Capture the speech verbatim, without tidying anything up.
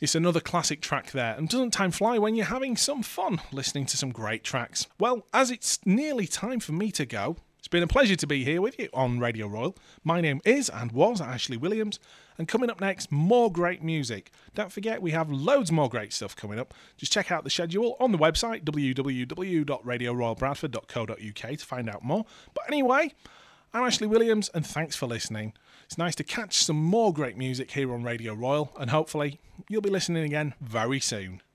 It's another classic track there, and doesn't time fly when you're having some fun listening to some great tracks? Well, as it's nearly time for me to go, it's been a pleasure to be here with you on Radio Royal. My name is and was Ashley Williams, and coming up next, more great music. Don't forget, we have loads more great stuff coming up. Just check out the schedule on the website, w w w dot radio royal bradford dot co dot u k, to find out more. But anyway, I'm Ashley Williams, and thanks for listening. It's nice to catch some more great music here on Radio Royal, and hopefully you'll be listening again very soon.